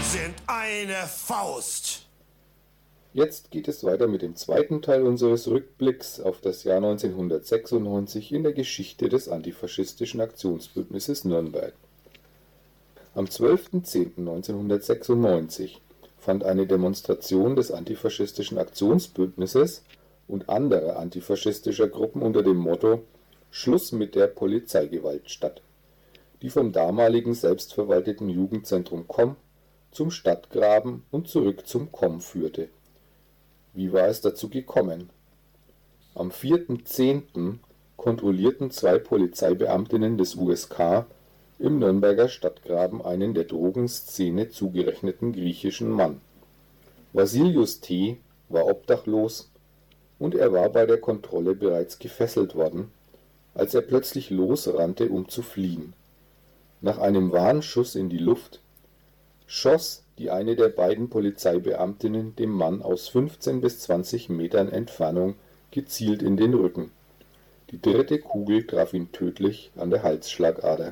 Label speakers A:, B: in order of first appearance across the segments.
A: sind eine Faust.
B: Jetzt geht es weiter mit dem zweiten Teil unseres Rückblicks auf das Jahr 1996 in der Geschichte des antifaschistischen Aktionsbündnisses Nürnberg. Am 12.10.1996 fand eine Demonstration des antifaschistischen Aktionsbündnisses und anderer antifaschistischer Gruppen unter dem Motto »Schluss mit der Polizeigewalt« statt, die vom damaligen selbstverwalteten Jugendzentrum Komm zum Stadtgraben und zurück zum Komm führte. Wie war es dazu gekommen? Am 4.10. kontrollierten 2 Polizeibeamtinnen des USK im Nürnberger Stadtgraben einen der Drogenszene zugerechneten griechischen Mann. Vasilius T. war obdachlos und er war bei der Kontrolle bereits gefesselt worden, als er plötzlich losrannte, um zu fliehen. Nach einem Warnschuss in die Luft schoss die eine der beiden Polizeibeamtinnen dem Mann aus 15 bis 20 Metern Entfernung gezielt in den Rücken. Die 3. Kugel traf ihn tödlich an der Halsschlagader.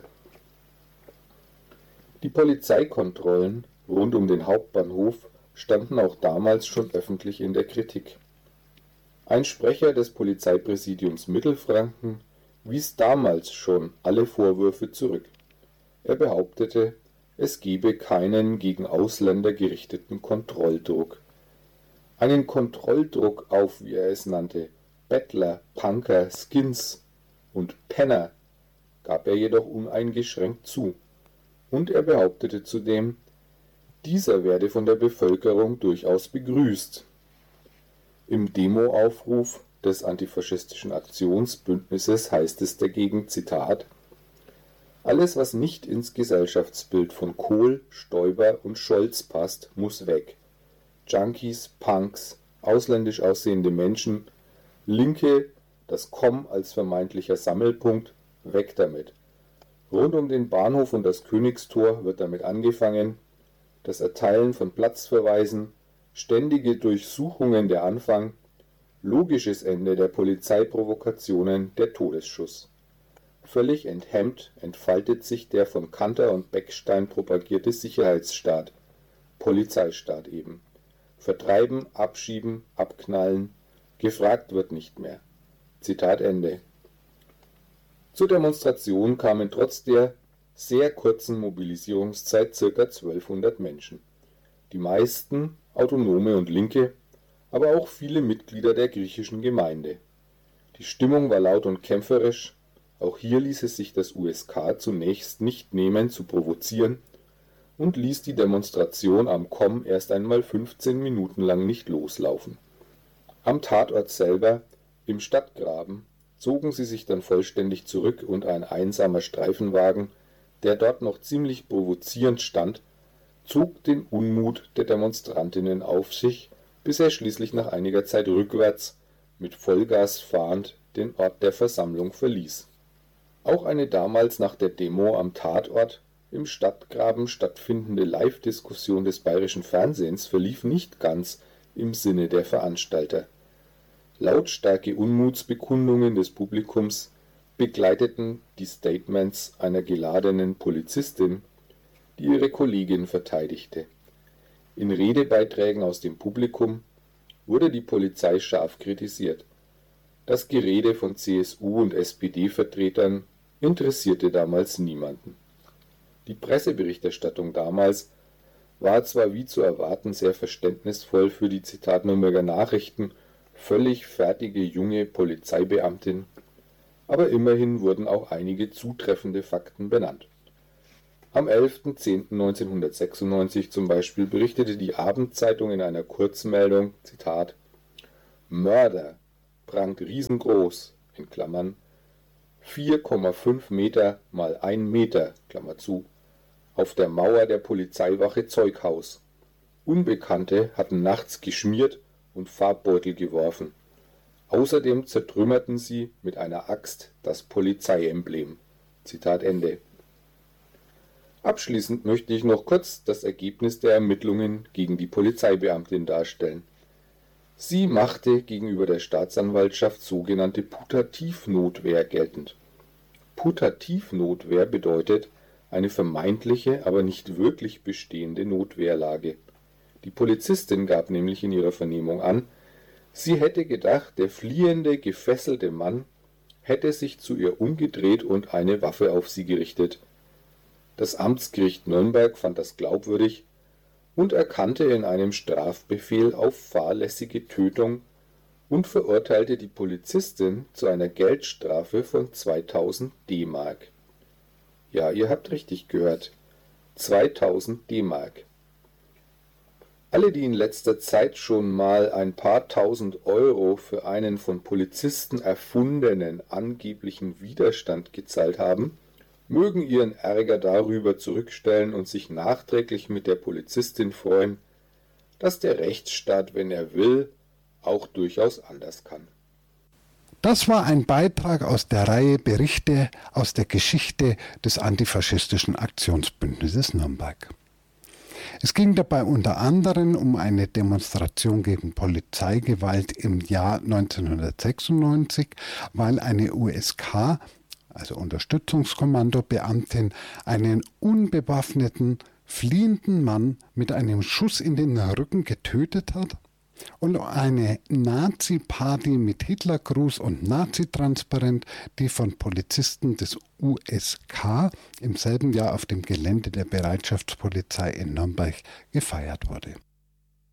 B: Die Polizeikontrollen rund um den Hauptbahnhof standen auch damals schon öffentlich in der Kritik. Ein Sprecher des Polizeipräsidiums Mittelfranken wies damals schon alle Vorwürfe zurück. Er behauptete, es gebe keinen gegen Ausländer gerichteten Kontrolldruck. Einen Kontrolldruck auf, wie er es nannte, Bettler, Punker, Skins und Penner gab er jedoch uneingeschränkt zu. Und er behauptete zudem, dieser werde von der Bevölkerung durchaus begrüßt. Im Demoaufruf des antifaschistischen Aktionsbündnisses heißt es dagegen, Zitat, »Alles, was nicht ins Gesellschaftsbild von Kohl, Stoiber und Scholz passt, muss weg. Junkies, Punks, ausländisch aussehende Menschen, Linke, das Komm als vermeintlicher Sammelpunkt, weg damit. Rund um den Bahnhof und das Königstor wird damit angefangen, das Erteilen von Platzverweisen, ständige Durchsuchungen der Anfang, logisches Ende der Polizeiprovokationen der Todesschuss. Völlig enthemmt entfaltet sich der von Kanter und Beckstein propagierte Sicherheitsstaat, Polizeistaat eben. Vertreiben, abschieben, abknallen, gefragt wird nicht mehr. Zitat Ende. Zur Demonstration kamen trotz der sehr kurzen Mobilisierungszeit ca. 1200 Menschen. Die meisten Autonome und Linke, aber auch viele Mitglieder der griechischen Gemeinde. Die Stimmung war laut und kämpferisch. Auch hier ließ es sich das USK zunächst nicht nehmen, zu provozieren und ließ die Demonstration am Komm erst einmal 15 Minuten lang nicht loslaufen. Am Tatort selber, im Stadtgraben, zogen sie sich dann vollständig zurück und ein einsamer Streifenwagen, der dort noch ziemlich provozierend stand, zog den Unmut der Demonstrantinnen auf sich, bis er schließlich nach einiger Zeit rückwärts, mit Vollgas fahrend, den Ort der Versammlung verließ. Auch eine damals nach der Demo am Tatort im Stadtgraben stattfindende Live-Diskussion des Bayerischen Fernsehens verlief nicht ganz im Sinne der Veranstalter. Lautstarke Unmutsbekundungen des Publikums begleiteten die Statements einer geladenen Polizistin, die ihre Kollegin verteidigte. In Redebeiträgen aus dem Publikum wurde die Polizei scharf kritisiert. Das Gerede von CSU- und SPD-Vertretern interessierte damals niemanden. Die Presseberichterstattung damals war zwar wie zu erwarten sehr verständnisvoll für die Zitat Nürnberger Nachrichten völlig fertige junge Polizeibeamtin, aber immerhin wurden auch einige zutreffende Fakten benannt. Am 11.10.1996 zum Beispiel berichtete die Abendzeitung in einer Kurzmeldung, Zitat, »Mörder« prangt riesengroß, in Klammern, 4,5 Meter mal 1 Meter, Klammer zu, auf der Mauer der Polizeiwache Zeughaus. Unbekannte hatten nachts geschmiert und Farbbeutel geworfen. Außerdem zertrümmerten sie mit einer Axt das Polizeiemblem. Zitat Ende. Abschließend möchte ich noch kurz das Ergebnis der Ermittlungen gegen die Polizeibeamtin darstellen. Sie machte gegenüber der Staatsanwaltschaft sogenannte Putativnotwehr geltend. Putativnotwehr bedeutet, eine vermeintliche, aber nicht wirklich bestehende Notwehrlage. Die Polizistin gab nämlich in ihrer Vernehmung an, sie hätte gedacht, der fliehende, gefesselte Mann hätte sich zu ihr umgedreht und eine Waffe auf sie gerichtet. Das Amtsgericht Nürnberg fand das glaubwürdig und erkannte in einem Strafbefehl auf fahrlässige Tötung und verurteilte die Polizistin zu einer Geldstrafe von 2000 D-Mark. Ja, ihr habt richtig gehört, 2000 D-Mark. Alle, die in letzter Zeit schon mal ein paar tausend Euro für einen von Polizisten erfundenen angeblichen Widerstand gezahlt haben, mögen ihren Ärger darüber zurückstellen und sich nachträglich mit der Polizistin freuen, dass der Rechtsstaat, wenn er will, auch durchaus anders kann.
C: Das war ein Beitrag aus der Reihe Berichte aus der Geschichte des antifaschistischen Aktionsbündnisses Nürnberg. Es ging dabei unter anderem um eine Demonstration gegen Polizeigewalt im Jahr 1996, weil eine USK, also Unterstützungskommando-Beamtin, einen unbewaffneten, fliehenden Mann mit einem Schuss in den Rücken getötet hat, und eine Nazi-Party mit Hitlergruß und Nazi-Transparent, die von Polizisten des USK im selben Jahr auf dem Gelände der Bereitschaftspolizei in Nürnberg gefeiert wurde.